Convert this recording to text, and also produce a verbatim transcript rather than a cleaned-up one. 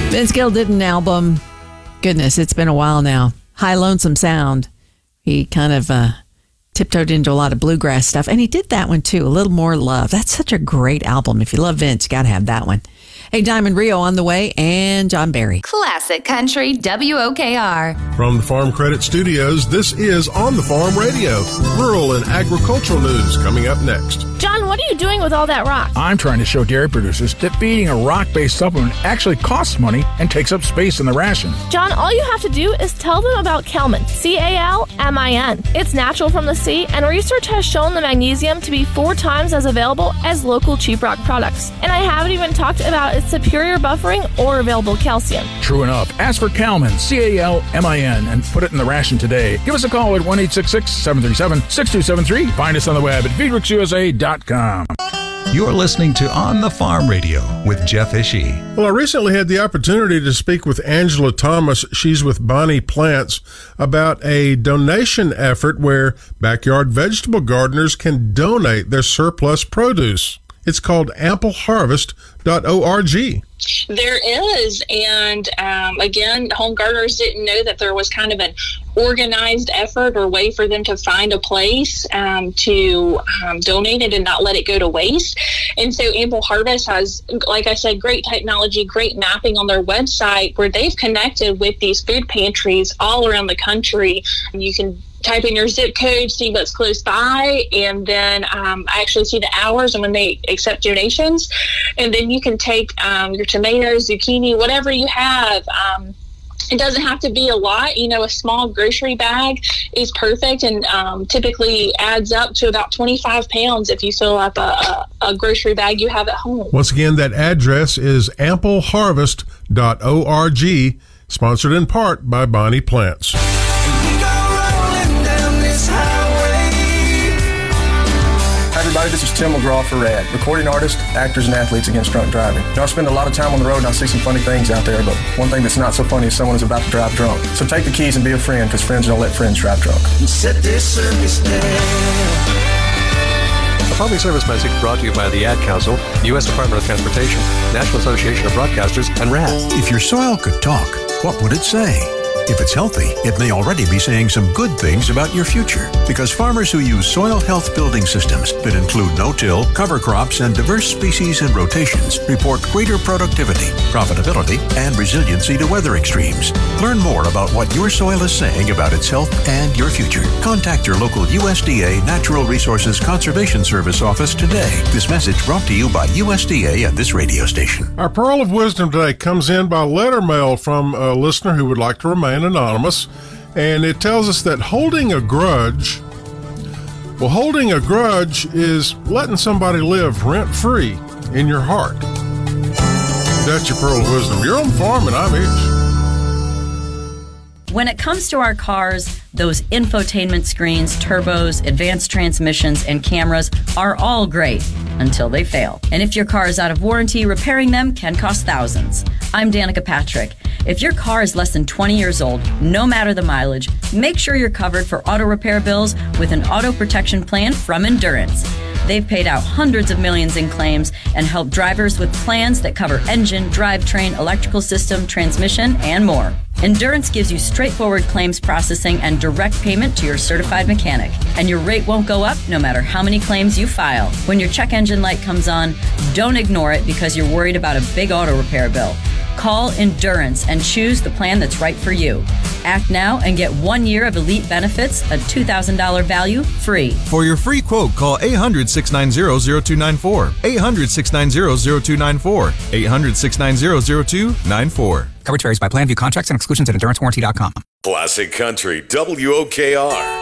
Vince Gill did an album. Goodness, it's been a while now. High Lonesome Sound. He kind of uh, tiptoed into a lot of bluegrass stuff. And he did that one too, A Little More Love. That's such a great album. If you love Vince, you got to have that one. Hey, Diamond Rio on the way, and John Barry. Classic Country W O K R. From the Farm Credit Studios, this is On the Farm Radio. Rural and agricultural news coming up next. John, what are you doing with all that rock? I'm trying to show dairy producers that feeding a rock-based supplement actually costs money and takes up space in the ration. John, all you have to do is tell them about Kelman, C A L M I N. It's natural from the sea, and research has shown the magnesium to be four times as available as local cheap rock products. And I haven't even talked about its superior buffering or available calcium. True enough. Ask for Kelman, C A L M I N, and put it in the ration today. Give us a call at one eight six six, seven three seven, six two seven three. Find us on the web at feed works U S A dot com. You're listening to On the Farm Radio with Jeff Ishii. Well, I recently had the opportunity to speak with Angela Thomas. She's with Bonnie Plants about a donation effort where backyard vegetable gardeners can donate their surplus produce. It's called ample harvest dot org. There is, and um, again, home gardeners didn't know that there was kind of an organized effort or way for them to find a place um, to um, donate it and not let it go to waste. And so Ample Harvest has, like I said, great technology, great mapping on their website where they've connected with these food pantries all around the country. You can type in your zip code, see what's close by, and then um, actually see the hours and when they accept donations. And then you can take um, your tomatoes, zucchini, whatever you have. Um, it doesn't have to be a lot. You know, a small grocery bag is perfect and um, typically adds up to about twenty-five pounds if you fill up a, a, a grocery bag you have at home. Once again, that address is ample harvest dot org, sponsored in part by Bonnie Plants. Everybody, this is Tim McGraw for RAD, recording artist, actors, and athletes against drunk driving. You know, I spend a lot of time on the road and I see some funny things out there, but one thing that's not so funny is someone is about to drive drunk. So take the keys and be a friend, because friends don't let friends drive drunk. Set this service down. A public service message brought to you by the Ad Council, U S Department of Transportation, National Association of Broadcasters, and RAD. If your soil could talk, what would it say? If it's healthy, it may already be saying some good things about your future, because farmers who use soil health building systems that include no-till, cover crops, and diverse species and rotations report greater productivity, profitability, and resiliency to weather extremes. Learn more about what your soil is saying about its health and your future. Contact your local U S D A Natural Resources Conservation Service office today. This message brought to you by U S D A and this radio station. Our Pearl of Wisdom today comes in by letter mail from a listener who would like to remain anonymous, and it tells us that holding a grudge, well, holding a grudge is letting somebody live rent-free in your heart. That's your Pearl of Wisdom. You're on the farm, and I'm Ish. When it comes to our cars, those infotainment screens, turbos, advanced transmissions, and cameras are all great until they fail. And if your car is out of warranty, repairing them can cost thousands. I'm Danica Patrick. If your car is less than twenty years old, no matter the mileage, make sure you're covered for auto repair bills with an auto protection plan from Endurance. They've paid out hundreds of millions in claims and helped drivers with plans that cover engine, drivetrain, electrical system, transmission, and more. Endurance gives you straightforward claims processing and direct payment to your certified mechanic. And your rate won't go up no matter how many claims you file. When your check engine light comes on, don't ignore it because you're worried about a big auto repair bill. Call Endurance and choose the plan that's right for you. Act now and get one year of elite benefits, a two thousand dollars value, free. For your free quote, call eight hundred, six nine zero, zero two nine four. eight hundred, six nine zero, zero two nine four. eight hundred, six nine zero, zero two nine four. Coverage varies by plan. View contracts and exclusions at endurance warranty dot com. Classic Country W O K R.